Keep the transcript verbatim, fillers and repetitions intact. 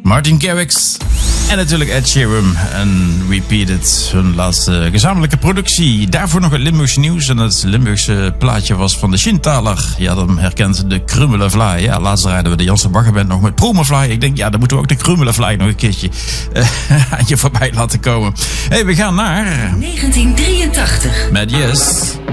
Martin Garrix en natuurlijk Ed Sheeran en Repeated, hun laatste gezamenlijke productie. Daarvoor nog het Limburgse nieuws en het Limburgse plaatje was van de Shintaler. Ja, dan herkent de Krummelenvlaai. Ja, laatst rijden we de Janssen Baggerband nog met Promevlaai. Ik denk, ja, dan moeten we ook de Krummelenvlaai nog een keertje uh, aan je voorbij laten komen. Hé, hey, we gaan naar negentien drieëntachtig met Yes.